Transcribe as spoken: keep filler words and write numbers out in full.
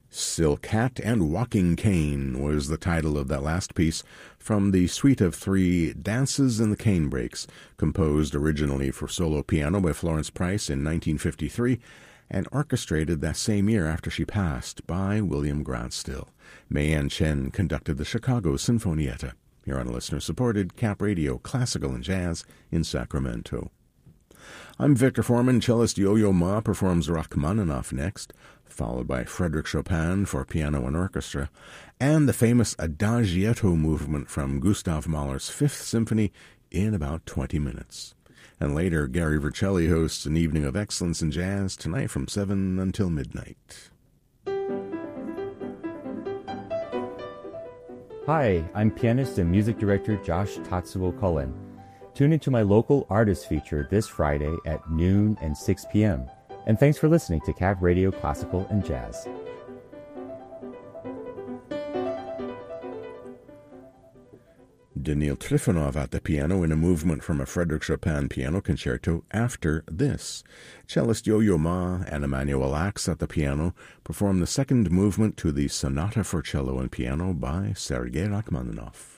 Still Cat and Walking Cane was the title of that last piece from the suite of three Dances in the Cane Breaks, composed originally for solo piano by Florence Price in nineteen fifty-three and orchestrated that same year after she passed by William Grant Still. Mei Ann Chen conducted the Chicago Sinfonietta, here on listener-supported Cap Radio Classical and Jazz in Sacramento. I'm Victor Foreman. Cellist Yo-Yo Ma performs Rachmaninoff next, followed by Frédéric Chopin for piano and orchestra, and the famous Adagietto movement from Gustav Mahler's Fifth Symphony in about twenty minutes. And later, Gary Vercelli hosts an evening of excellence in jazz tonight from seven until midnight. Hi, I'm pianist and music director Josh Tatsuo Cullen. Tune into my local artist feature this Friday at noon and six p.m. And thanks for listening to Cap Radio Classical and Jazz. Danil Trifonov at the piano in a movement from a Frédéric Chopin piano concerto after this. Cellist Yo-Yo Ma and Emmanuel Ax at the piano perform the second movement to the Sonata for Cello and Piano by Sergei Rachmaninoff.